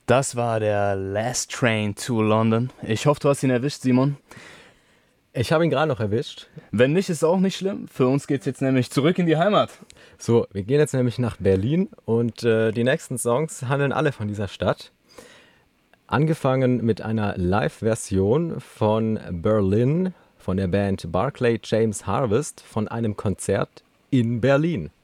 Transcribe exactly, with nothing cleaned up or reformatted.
Das war der Last Train to London. Ich hoffe, du hast ihn erwischt, Simon. Ich habe ihn gerade noch erwischt. Wenn nicht, ist auch nicht schlimm. Für uns geht's jetzt nämlich zurück in die Heimat. So, wir gehen jetzt nämlich nach Berlin und äh, die nächsten Songs handeln alle von dieser Stadt. Angefangen mit einer Live-Version von Berlin von der Band Barclay James Harvest von einem Konzert in Berlin.